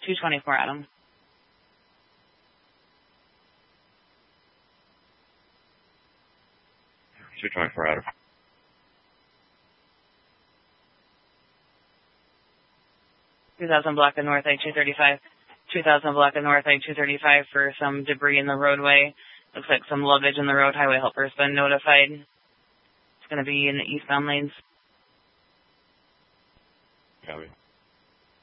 224 Adam. 224 Adam. Block of North I-235. 2000 block of North I-235 for some debris in the roadway. Looks like some luggage in the road. Highway helper's been notified. It's going to be in the eastbound lanes. Copy.